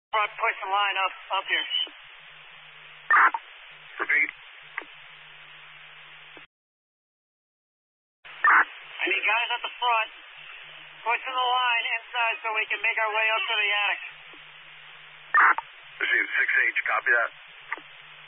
Front, push the line up here. Repeat. I need guys at the front, pushing the line inside so we can make our way up to the attic. Machine 6H, copy that.